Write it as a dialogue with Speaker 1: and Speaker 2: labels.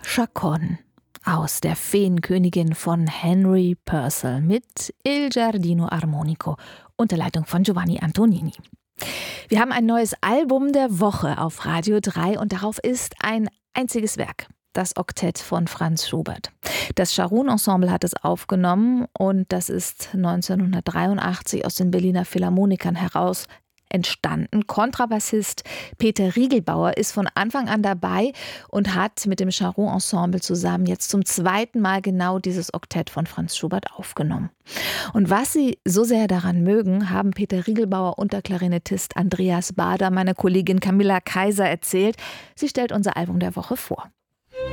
Speaker 1: Chaconne aus Der Feenkönigin von Henry Purcell mit Il Giardino Armonico unter Leitung von Giovanni Antonini. Wir haben ein neues Album der Woche auf Radio 3 und darauf ist ein einziges Werk. Das Oktett von Franz Schubert. Das Scharoun-Ensemble hat es aufgenommen und das ist 1983 aus den Berliner Philharmonikern heraus entstanden. Kontrabassist Peter Riegelbauer ist von Anfang an dabei und hat mit dem Scharoun-Ensemble zusammen jetzt zum zweiten Mal genau dieses Oktett von Franz Schubert aufgenommen. Und was Sie so sehr daran mögen, haben Peter Riegelbauer und der Klarinettist Andreas Baader, meine Kollegin Camilla Kaiser, erzählt. Sie stellt unser Album der Woche vor.